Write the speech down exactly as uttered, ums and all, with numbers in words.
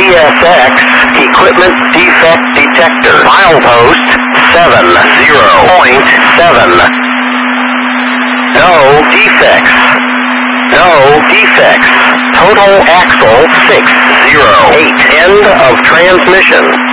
S X, equipment defect detector. Milepost seven zero point seven. No defects. No defects. Total axle six zero eight. End of transmission.